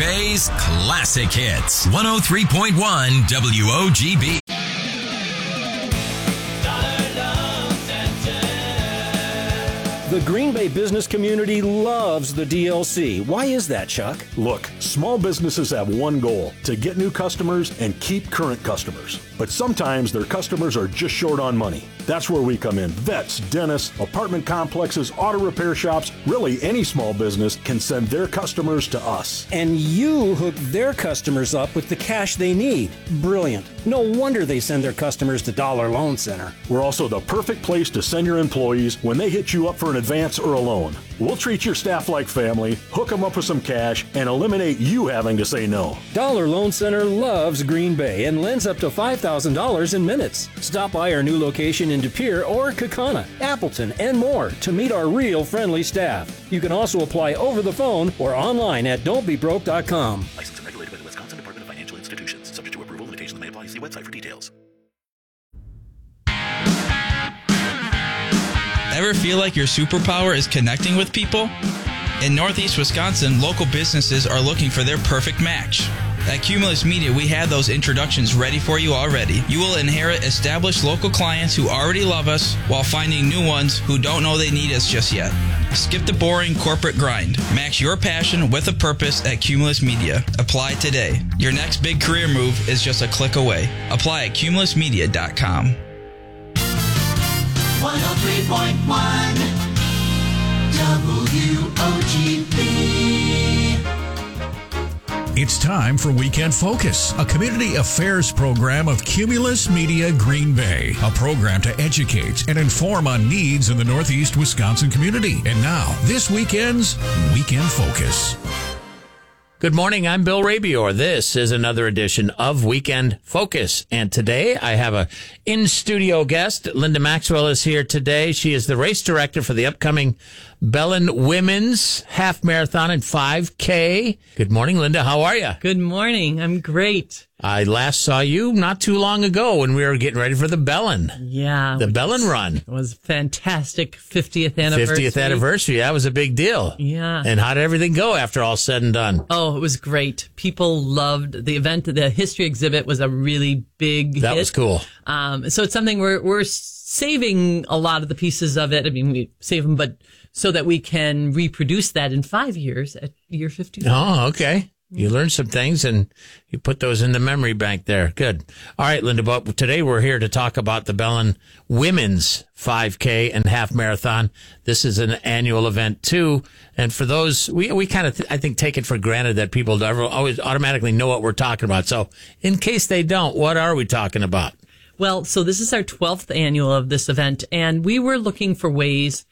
Bay's classic hits. 103.1 WOGB. The Green Bay business community loves the DLC. Why is that, Chuck? Look, small businesses have one goal: to get new customers and keep current customers. But sometimes their customers are just short on money. That's where we come in. Vets, dentists, apartment complexes, auto repair shops, really any small business can send their customers to us. And you hook their customers up with the cash they need. Brilliant. No wonder they send their customers to Dollar Loan Center. We're also the perfect place to send your employees when they hit you up for an advance or a loan. We'll treat your staff like family, hook them up with some cash, and eliminate you having to say no. Dollar Loan Center loves Green Bay and lends up to $5,000 in minutes. Stop by our new location in De Pere or Kaukauna, Appleton, and more to meet our real friendly staff. You can also apply over the phone or online at don'tbebroke.com. Licensed and regulated by the Wisconsin Department of Financial Institutions. Subject to approval, limitations may apply. See website for details. Ever feel like your superpower is connecting with people? In Northeast Wisconsin, local businesses are looking for their perfect match. At Cumulus Media, we have those introductions ready for you already. You will inherit established local clients who already love us while finding new ones who don't know they need us just yet. Skip the boring corporate grind. Match your passion with a purpose at Cumulus Media. Apply today. Your next big career move is just a click away. Apply at cumulusmedia.com. 103.1 WOGB. It's time for Weekend Focus, a community affairs program of Cumulus Media Green Bay, a program to educate and inform on needs in the Northeast Wisconsin community. And now, this weekend's Weekend Focus. Good morning, I'm Bill Rabior. This is another edition of Weekend Focus. And today I have a in-studio guest. Linda Maxwell is here today. She is the race director for the upcoming Bellin Women's Half Marathon and 5K. Good morning, Linda. How are you? Good morning. I'm great. I last saw you not too long ago when we were getting ready for the Bellin. Yeah. The Bellin run. It was fantastic. 50th anniversary. 50th anniversary. That was a big deal. Yeah. And how did everything go after all said and done? Oh, it was great. People loved the event. The history exhibit was a really big hit. That was cool. So it's something we're saving a lot of the pieces of it. I mean, we save them, but so that we can reproduce that in 5 years at year 50. Oh, okay. You learned some things and you put those in the memory bank there. Good. All right, Linda, but today we're here to talk about the Bellin Women's 5K and Half Marathon. This is an annual event too. And for those, we kind of, I think, take it for granted that people always automatically know what we're talking about. So in case they don't, what are we talking about? Well, so this is our 12th annual of this event, and we were looking for ways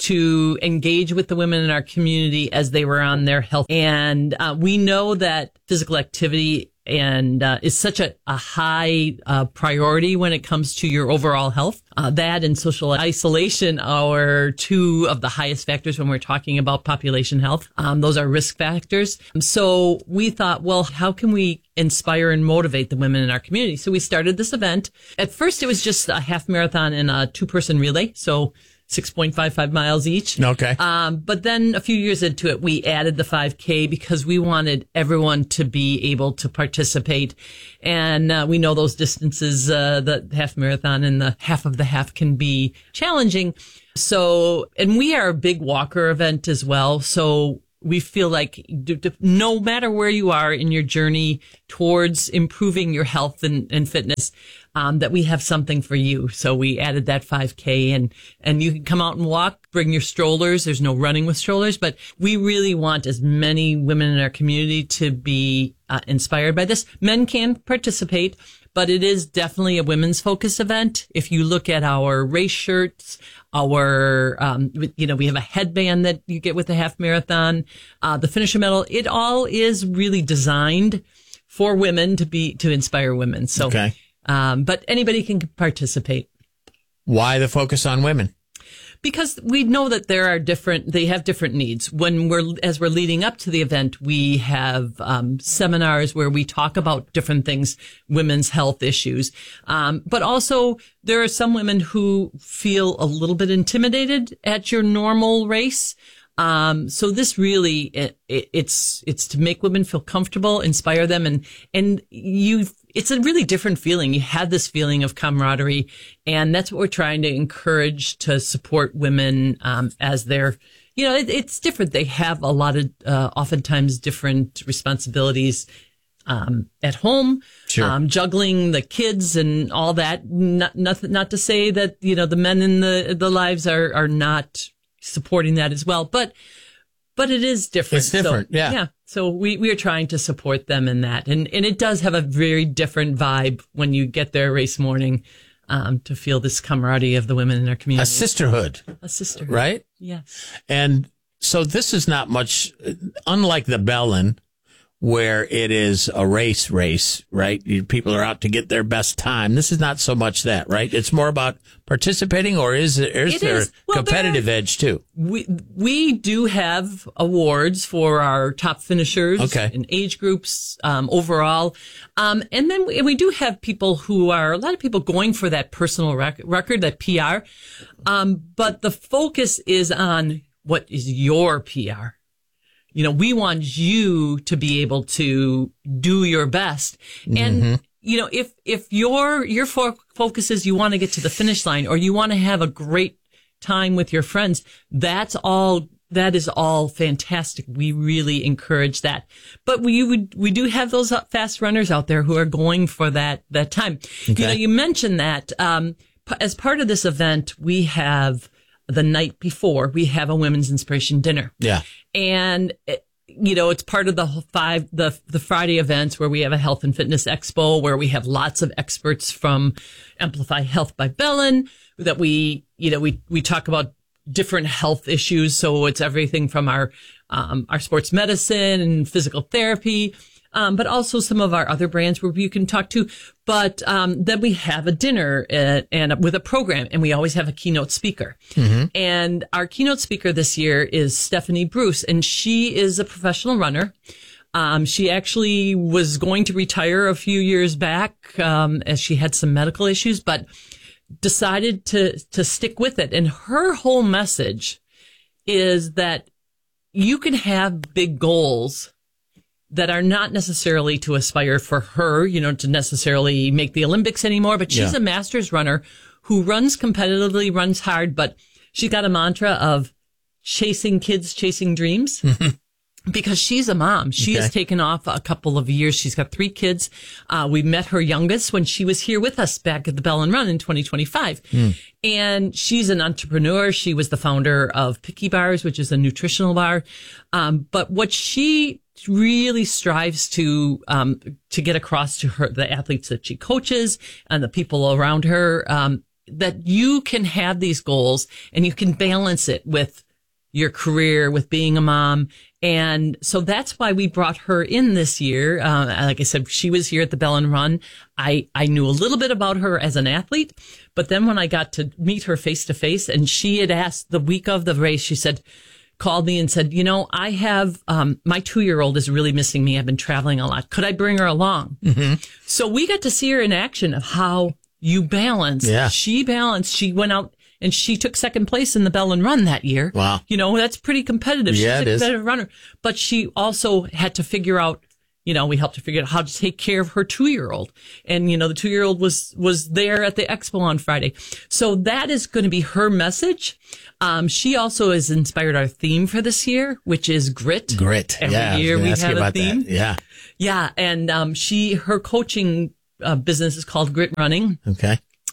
to engage with the women in our community as they were on their health. And we know that physical activity and is such a high priority when it comes to your overall health. That and social isolation are two of the highest factors when we're talking about population health. Those are risk factors. So we thought, well, how can we inspire and motivate the women in our community? So we started this event. At first, it was just a half marathon and a 2-person relay. So 6.55 miles each. Okay. But then a few years into it, we added the 5K because we wanted everyone to be able to participate. And we know those distances, the half marathon and the half of the half can be challenging. So, and we are a big walker event as well. So we feel like no matter where you are in your journey towards improving your health and fitness, that we have something for you. So we added that 5K and you can come out and walk, bring your strollers. There's no running with strollers, but we really want as many women in our community to be inspired by this. Men can participate, but it is definitely a women's focus event. If you look at our race shirts, our, we have a headband that you get with the half marathon, the finisher medal, it all is really designed for women to inspire women. So, okay. But anybody can participate. Why the focus on women? Because we know that they have different needs. As we're leading up to the event, we have seminars where we talk about different things, women's health issues. But also there are some women who feel a little bit intimidated at your normal race. So this really, it's to make women feel comfortable, inspire them, and it's a really different feeling. You have this feeling of camaraderie, and that's what we're trying to encourage, to support women, as they're, it's different. They have a lot of, oftentimes different responsibilities, at home, sure. Juggling the kids and all that. Not to say that, the men in the lives are not supporting that as well, but it is different. It's different. So, yeah. So we are trying to support them in that. And it does have a very different vibe when you get there race morning, to feel this camaraderie of the women in our community. A sisterhood. Right? Yes. And so this is not much, unlike the Bellin, where it is a race, right? People are out to get their best time. This is not so much that, right? It's more about participating, or is there a competitive edge too? We do have awards for our top finishers in age groups, overall. And then we do have a lot of people going for that personal record, that PR. But the focus is on what is your PR. We want you to be able to do your best. And, if your focus is you want to get to the finish line, or you want to have a great time with your friends, that is all fantastic. We really encourage that. But we do have those fast runners out there who are going for that time. Okay. You mentioned that, as part of this event, we have the night before, we have a women's inspiration dinner. Yeah. And, it's part of the Friday events where we have a health and fitness expo, where we have lots of experts from Amplify Health by Bellin, that we talk about different health issues. So it's everything from our sports medicine and physical therapy, but also some of our other brands where you can talk to. But then we have a dinner and with a program, and we always have a keynote speaker. Mm-hmm. And our keynote speaker this year is Stephanie Bruce, and she is a professional runner. She actually was going to retire a few years back, as she had some medical issues, but decided to stick with it. And her whole message is that you can have big goals that are not necessarily to aspire for her, to necessarily make the Olympics anymore, but she's a masters runner who runs competitively, runs hard, but she got a mantra of chasing kids, chasing dreams. Because she's a mom. She has taken off a couple of years. She's got 3 kids. We met her youngest when she was here with us back at the Bellin Run in 2025. And she's an entrepreneur. She was the founder of Picky Bars, which is a nutritional bar. But what she really strives to get across to the athletes that she coaches and the people around her, that you can have these goals and you can balance it with your career, with being a mom. And so that's why we brought her in this year. Like I said, she was here at the Bellin Run. I knew a little bit about her as an athlete, but then when I got to meet her face to face, and she had asked the week of the race, she called me and said, I have, my 2-year-old is really missing me. I've been traveling a lot. Could I bring her along? Mm-hmm. So we got to see her in action of how you balance. Yeah. She balanced. She went out and she took second place in the Bellin Run that year. Wow. That's pretty competitive. Yeah, She's a competitive runner. But she also had to figure out, we helped her figure out how to take care of her 2-year-old. And, the 2-year-old was there at the expo on Friday. So that is going to be her message. She also has inspired our theme for this year, which is grit. Every year we have a theme. That. Yeah. Yeah. And, her coaching business is called Grit Running. Okay.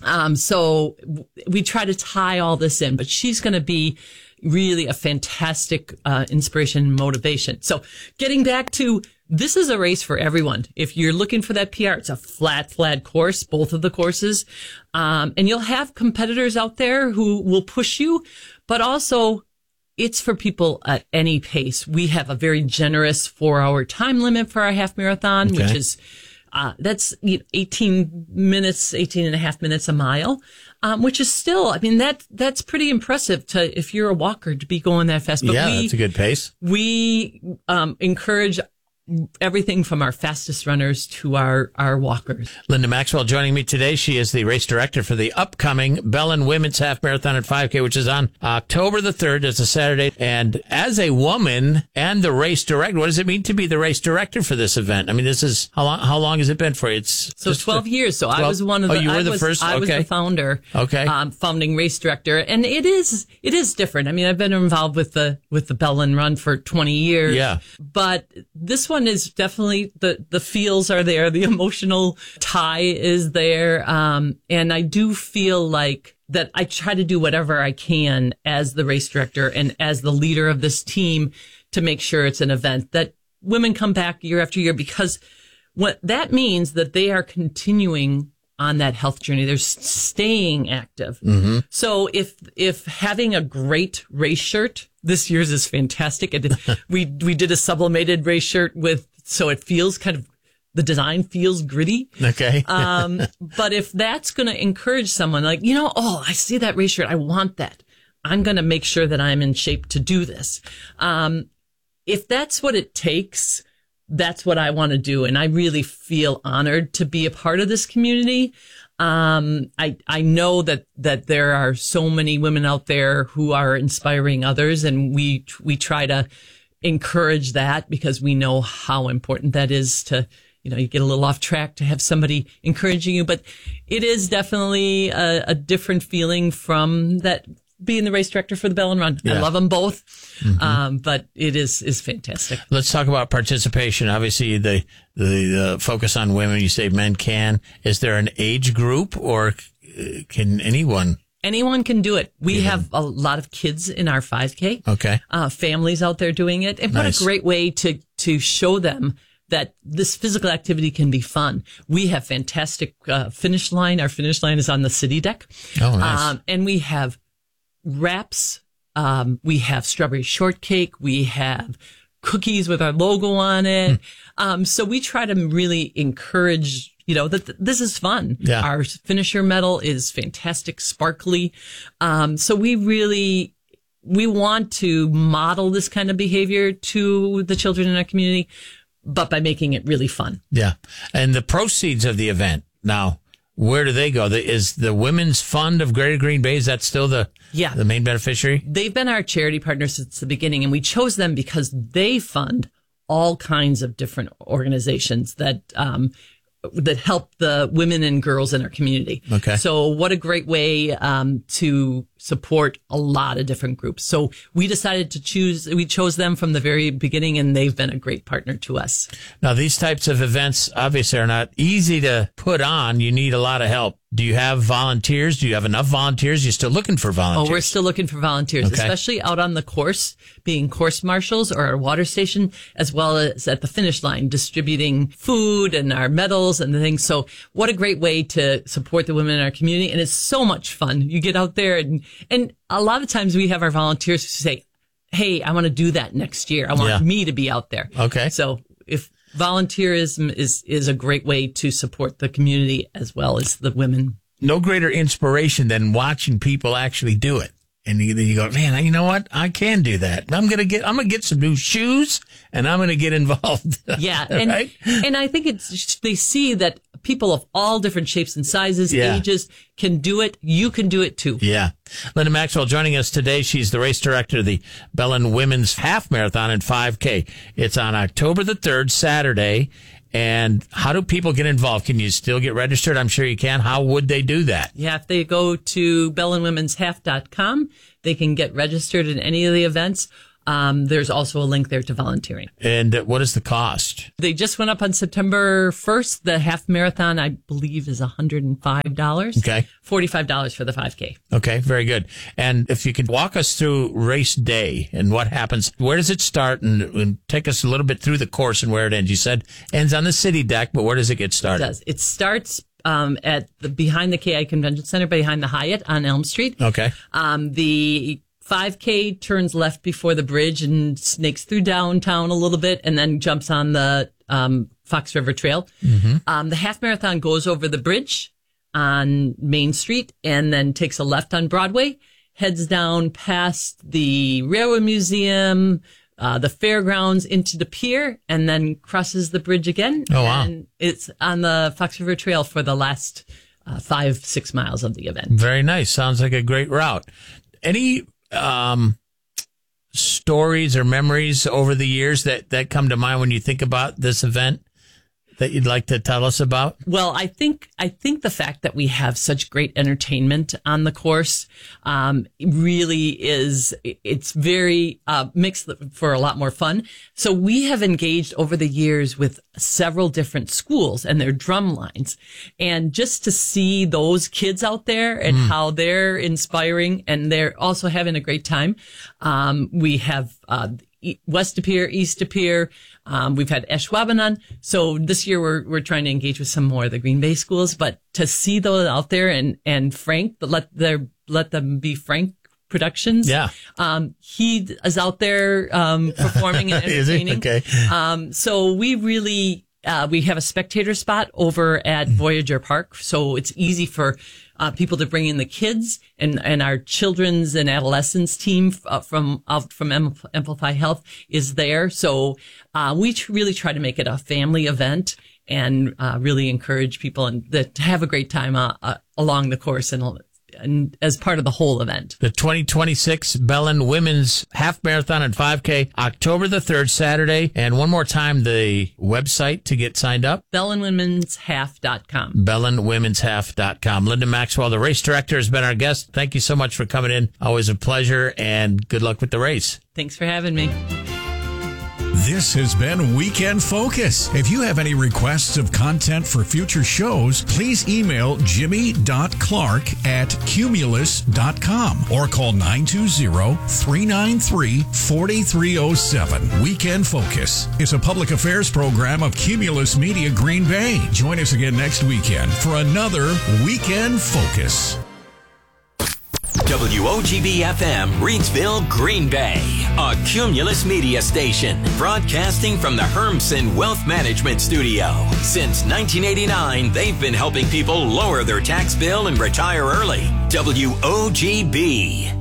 So we try to tie all this in, but she's going to be really a fantastic, inspiration and motivation. So getting back to, this is a race for everyone. If you're looking for that PR, it's a flat course, both of the courses. And you'll have competitors out there who will push you, but also it's for people at any pace. We have a very generous 4-hour time limit for our half marathon, which is, that's 18 and a half minutes a mile, which is still, that's pretty impressive if you're a walker to be going that fast. But that's a good pace. We encourage everything from our fastest runners to our walkers. Linda Maxwell joining me today. She is the race director for the upcoming Bellin Women's Half Marathon at 5K, which is on October the 3rd. It's a Saturday. And as a woman and the race director, what does it mean to be the race director for this event? I mean, this is how long has it been for you? It's so 12 years. So 12? I was one of the. You were the first. I was the founder. Okay. Founding race director, and it is different. I mean, I've been involved with the Bellin Run for 20 years. Yeah. But this one is definitely the feels are there, the emotional tie is there, and I do feel like that I try to do whatever I can as the race director and as the leader of this team to make sure it's an event that women come back year after year, because what that means that they are continuing on that health journey. They're staying active. Mm-hmm. So if having a great race shirt, this year's is fantastic. We did a sublimated race shirt so it feels the design feels gritty. Okay. But if that's going to encourage someone like, I see that race shirt. I want that. I'm going to make sure that I'm in shape to do this. If that's what it takes, that's what I want to do. And I really feel honored to be a part of this community. I know that there are so many women out there who are inspiring others, and we try to encourage that because we know how important that is to, you get a little off track to have somebody encouraging you, but it is definitely a different feeling from that being the race director for the Bellin Run. Yeah. I love them both. Mm-hmm. But it is fantastic. Let's talk about participation. Obviously, the focus on women, you say men can. Is there an age group, or can anyone? Anyone can do it. We have a lot of kids in our 5K. Okay. Families out there doing it. And what a great way to show them that this physical activity can be fun. We have fantastic finish line. Our finish line is on the city deck. Oh, nice. And we have wraps. We have strawberry shortcake. We have cookies with our logo on it. So we try to really encourage, that this is fun. Yeah. Our finisher medal is fantastic, sparkly. So we want to model this kind of behavior to the children in our community, but by making it really fun. Yeah. And the proceeds of the event now, where do they go? Is the Women's Fund of Greater Green Bay, is that still the main beneficiary? They've been our charity partner since the beginning, and we chose them because they fund all kinds of different organizations that help the women and girls in our community. Okay. So what a great way to support a lot of different groups. So we decided we chose them from the very beginning, and they've been a great partner to us. Now, these types of events obviously are not easy to put on. You need a lot of help. Do you have volunteers? Do you have enough volunteers? You're still looking for volunteers? Oh, we're still looking for volunteers, especially out on the course, being course marshals or our water station, as well as at the finish line, distributing food and our medals and the things. So what a great way to support the women in our community. And it's so much fun. You get out there and a lot of times we have our volunteers who say, hey, I want to do that next year. I want me to be out there. Okay. So if volunteerism is a great way to support the community as well as the women. No greater inspiration than watching people actually do it. And you go, man, you know what? I can do that. I'm going to get some new shoes and I'm going to get involved. Yeah. Right? And I think they see that people of all different shapes and sizes, ages can do it. You can do it too. Yeah. Linda Maxwell joining us today. She's the race director of the Bellin Women's Half Marathon and 5K. It's on October the 3rd, Saturday. And how do people get involved? Can you still get registered? I'm sure you can. How would they do that? Yeah, if they go to BellinWomen'sHalf.com, they can get registered in any of the events. There's also a link there to volunteering. And what is the cost? They just went up on September 1st. The half marathon, I believe, is $105. Okay. $45 for the 5K. Okay, very good. And if you could walk us through race day and what happens, where does it start, and take us a little bit through the course and where it ends. You said ends on the city deck, but where does it get started? It does. It starts behind the KI Convention Center, behind the Hyatt on Elm Street. Okay. The 5K turns left before the bridge and snakes through downtown a little bit and then jumps on the Fox River Trail. Mm-hmm. The half marathon goes over the bridge on Main Street and then takes a left on Broadway, heads down past the Railroad Museum, the fairgrounds into the pier and then crosses the bridge again. Oh, wow. And it's on the Fox River Trail for the last 5-6 miles of the event. Very nice. Sounds like a great route. Any stories or memories over the years that come to mind when you think about this event that you'd like to tell us about? Well, I think the fact that we have such great entertainment on the course really is, it's very mixed for a lot more fun. So we have engaged over the years with several different schools and their drum lines. And just to see those kids out there and how they're inspiring and they're also having a great time. We have West De Pere, East De Pere. We've had Ashwaubenon. So this year we're trying to engage with some more of the Green Bay schools, but to see those out there and Frank, let them be Frank Productions. Yeah. He is out there, performing and entertaining. Is he? Okay. So we really, we have a spectator spot over at Voyager Park. So it's easy for people to bring in the kids and our children's and adolescents team from Amplify Health is there. So we really try to make it a family event and really encourage people to have a great time along the course and as part of the whole event. The 2026 Bellin Women's Half Marathon and 5K, October the 3rd, Saturday. And one more time, the website to get signed up. BellinWomen'sHalf.com. BellinWomen'sHalf.com. Linda Maxwell, the race director, has been our guest. Thank you so much for coming in. Always a pleasure, and good luck with the race. Thanks for having me. This has been Weekend Focus. If you have any requests of content for future shows, please email jimmy.clark@cumulus.com or call 920-393-4307. Weekend Focus is a public affairs program of Cumulus Media Green Bay. Join us again next weekend for another Weekend Focus. WOGB-FM, Reedsville, Green Bay, a Cumulus Media station, broadcasting from the Hermsen Wealth Management Studio. Since 1989, they've been helping people lower their tax bill and retire early. WOGB.